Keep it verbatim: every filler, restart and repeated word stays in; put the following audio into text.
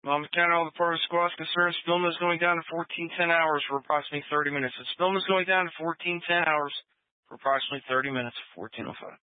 Mama County, all the part of the squad's concerned, Spillman is going down to fourteen ten hours for approximately thirty minutes. So Spillman is going down to fourteen ten hours for approximately thirty minutes, fourteen oh five.